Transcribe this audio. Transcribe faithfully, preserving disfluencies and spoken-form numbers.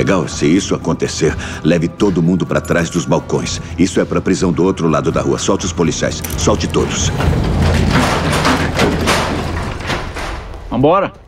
Legal? Se isso acontecer, leve todo mundo pra trás dos balcões. Isso é pra prisão do outro lado da rua. Solte os policiais. Solte todos. Vambora.